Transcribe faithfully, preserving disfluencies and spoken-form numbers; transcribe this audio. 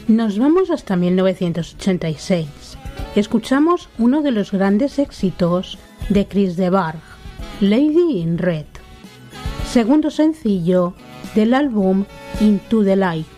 Nos vamos hasta mil novecientos ochenta y seis. Escuchamos uno de los grandes éxitos de Chris de Burgh, Lady in Red, segundo sencillo del álbum Into the Light.